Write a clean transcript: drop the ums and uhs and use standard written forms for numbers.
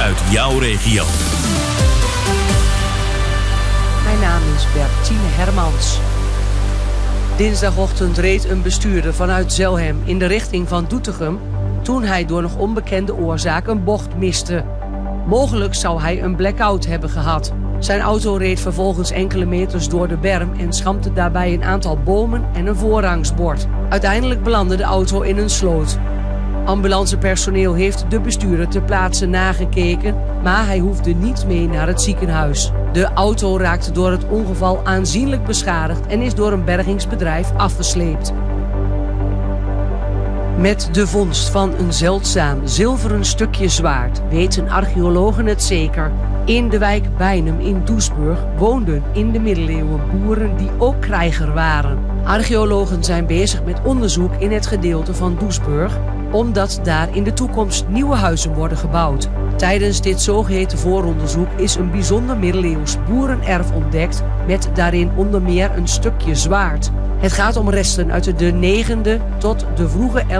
uit jouw regio. Mijn naam is Bertine Hermans. Dinsdagochtend reed een bestuurder vanuit Zelhem in de richting van Doetinchem toen hij door nog onbekende oorzaak een bocht miste. Mogelijk zou hij een blackout hebben gehad. Zijn auto reed vervolgens enkele meters door de berm en schampte daarbij een aantal bomen en een voorrangsbord. Uiteindelijk belandde de auto in een sloot. Ambulancepersoneel heeft de bestuurder ter plaatse nagekeken, maar hij hoefde niet mee naar het ziekenhuis. De auto raakte door het ongeval aanzienlijk beschadigd en is door een bergingsbedrijf afgesleept. Met de vondst van een zeldzaam zilveren stukje zwaard weten archeologen het zeker. In de wijk Beinum in Doesburg woonden in de middeleeuwen boeren die ook krijger waren. Archeologen zijn bezig met onderzoek in het gedeelte van Doesburg, omdat daar in de toekomst nieuwe huizen worden gebouwd. Tijdens dit zogeheten vooronderzoek is een bijzonder middeleeuws boerenerf ontdekt met daarin onder meer een stukje zwaard. Het gaat om resten uit de 9e tot de vroege